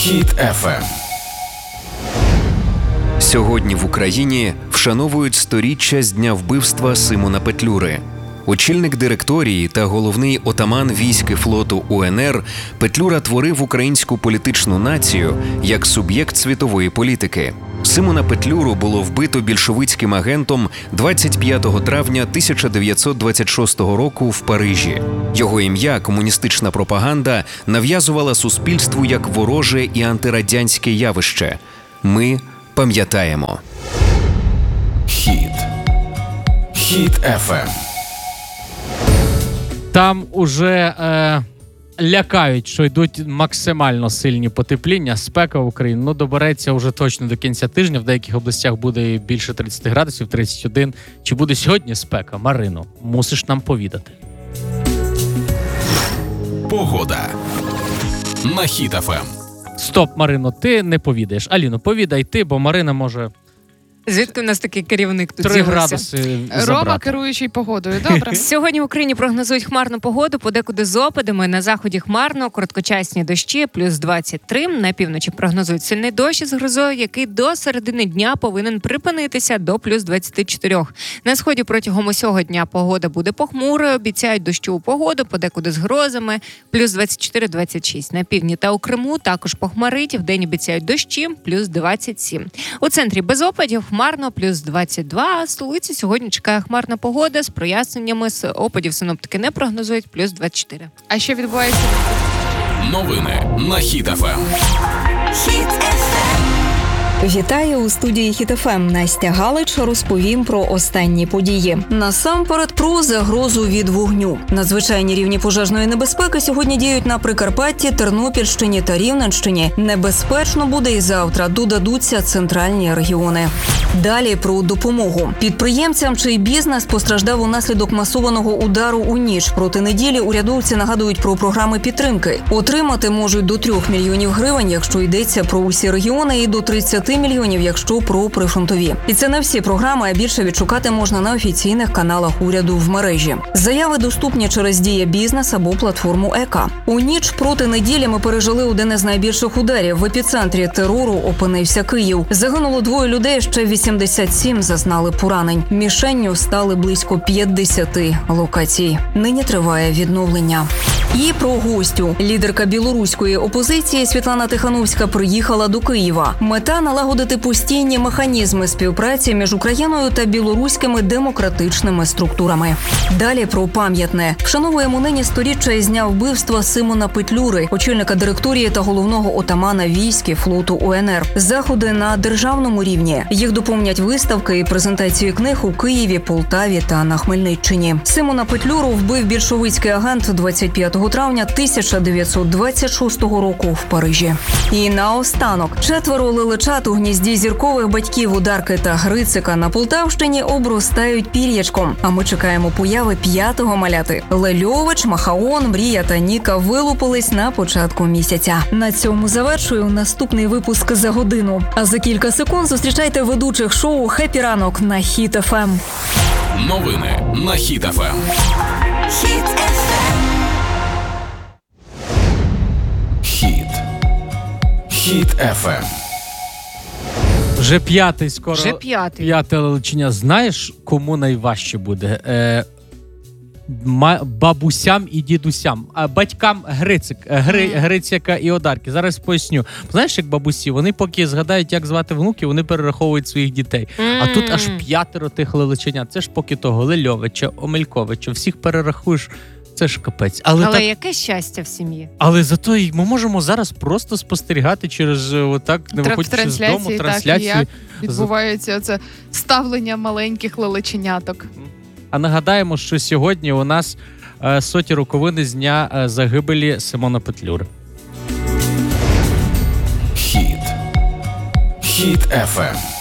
Хіт FM. Сьогодні в Україні вшановують 100-річчя з дня вбивства Симона Петлюри. Очільник директорії та головний отаман військ і флоту УНР, Петлюра творив українську політичну націю як суб'єкт світової політики. Симона Петлюру було вбито більшовицьким агентом 25 травня 1926 року в Парижі. Його ім'я комуністична пропаганда нав'язувала суспільству як вороже і антирадянське явище. Ми пам'ятаємо. Хіт FM. Там уже лякають, що йдуть максимально сильні потепління, спека в Україні. Добереться вже точно до кінця тижня. В деяких областях буде більше 30 градусів, 31. Чи буде сьогодні спека? Марино, мусиш нам повідати. Погода на Хіт FM. Стоп, Марино, ти не повідаєш. Аліно, повідай ти, бо Марина може... Звідки у нас такий керівник тут 3 з'явився? градуси забрати. Рома, керуючий погодою. Добре. Сьогодні в Україні прогнозують хмарну погоду, подекуди з опадами. На заході хмарно, короткочасні дощі, плюс 23. На півночі прогнозують сильний дощ із грозою, який до середини дня повинен припинитися до плюс 24. На сході протягом усього дня погода буде похмурою, обіцяють дощову погоду, подекуди з грозами, плюс 24-26. На півдні та у Криму також похмарить, вдень обіцяють дощі, плюс 27. У центрі без опадів, хмарно, плюс 22, а столиці сьогодні чекає хмарна погода з проясненнями, з опадів синоптики не прогнозують, плюс 24. А що відбувається? Новини на Хіт FM. Вітаю у студії Хіт FM. Настя Галич розповім про останні події. Насамперед про загрозу від вогню. Надзвичайні рівні пожежної небезпеки сьогодні діють на Прикарпатті, Тернопільщині та Рівненщині. Небезпечно буде і завтра. Додадуться центральні регіони. Далі про допомогу. Підприємцям, чий бізнес постраждав унаслідок масованого удару у ніч проти неділі, урядовці нагадують про програми підтримки. Отримати можуть до 3 мільйонів гривень, якщо йдеться про усі регіони, і до 30 мільйонів, якщо про прифронтові. І це не всі програми, а більше відшукати можна на офіційних каналах уряду в мережі. Заяви доступні через Дія Бізнес або платформу ЕКА. У ніч проти неділі ми пережили один із найбільших ударів. В епіцентрі терору опинився Київ. Загинуло 2 людей, ще 87 зазнали поранень. Мішенню стали близько 50 локацій. Нині триває відновлення. І про гостю. Лідерка білоруської опозиції Світлана Тихановська приїхала до Києва. Мета – налагодити постійні механізми співпраці між Україною та білоруськими демократичними структурами. Далі про пам'ятне. Вшановуємо нині 100-річчя із дня вбивства Симона Петлюри, очільника директорії та головного отамана військ і флоту УНР. Заходи на державному рівні. Їх доповнять виставки і презентації книг у Києві, Полтаві та на Хмельниччині. Симона Петлюру вбив більшовицький агент 25 травня 1926 року в Парижі. І наостанок. 4 лелечат у гнізді зіркових батьків Одарки та Грицика на Полтавщині обростають пір'ячком. А ми чекаємо появи 5-го маляти. Лельович, Махаон, Мрія та Ніка вилупились на початку місяця. На цьому завершую наступний випуск за годину. А за кілька секунд зустрічайте ведучих шоу «Хеппі ранок» на Хіт FM. Новини на Хіт FM. Хіт FM. Вже 5-й скоро. Вже 5-й. 5-те лелечення. Знаєш, кому найважче буде? Бабусям і дідусям. Батькам Грицяка і Одарки. Зараз поясню. Знаєш, як бабусі, вони поки згадають, як звати внуків, вони перераховують своїх дітей. А тут аж 5 тих лелеченят. Це ж поки того Лельовича, Омельковича. Всіх перерахуєш. Це ж капець. Але так, яке щастя в сім'ї. Але зато ми можемо зараз просто спостерігати через отак, не виходячи з дому, трансляції. Так, як відбувається це ставлення маленьких лелеченяток. А нагадаємо, що сьогодні у нас 100-ті роковини з дня загибелі Симона Петлюри. Хіт FM.